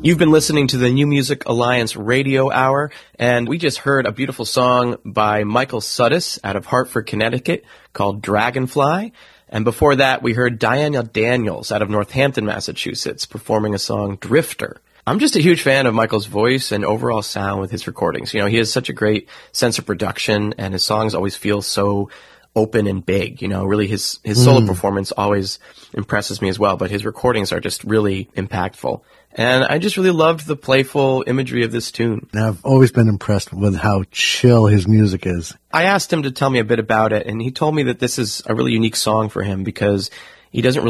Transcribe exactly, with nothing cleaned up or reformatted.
You've been listening to the New Music Alliance Radio Hour, and we just heard a beautiful song by Michael Suddes out of Hartford, Connecticut, called Dragonfly. And before that, we heard Diana Daniels out of Northampton, Massachusetts, performing a song, Drifter. I'm just a huge fan of Michael's voice and overall sound with his recordings. You know, he has such a great sense of production, and his songs always feel so open and big. You know, really his, his solo mm. performance always impresses me as well, but his recordings are just really impactful. And I just really loved the playful imagery of this tune. And I've always been impressed with how chill his music is. I asked him to tell me a bit about it, and he told me that this is a really unique song for him because he doesn't really